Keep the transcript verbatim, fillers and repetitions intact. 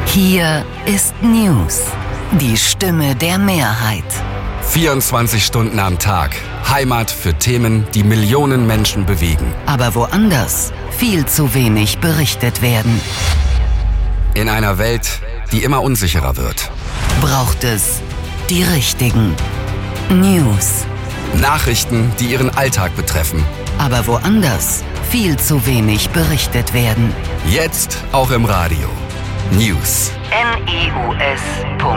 Hier ist News, die Stimme der Mehrheit. vierundzwanzig Stunden am Tag. Heimat für Themen, die Millionen Menschen bewegen. Aber woanders viel zu wenig berichtet werden. In einer Welt, die immer unsicherer wird. Braucht es die richtigen News. Nachrichten, die Ihren Alltag betreffen. Aber woanders viel zu wenig berichtet werden. Jetzt auch im Radio. News. N E U S Punkt